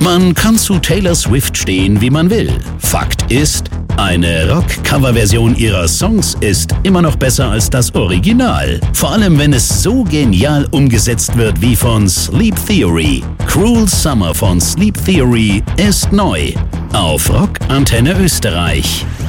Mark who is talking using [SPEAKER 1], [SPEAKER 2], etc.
[SPEAKER 1] Man kann zu Taylor Swift stehen, wie man will. Fakt ist, eine Rock-Cover-Version ihrer Songs ist immer noch besser als das Original. Vor allem, wenn es so genial umgesetzt wird wie von Sleep Theory. Cruel Summer von Sleep Theory ist neu. Auf Rock Antenne Österreich.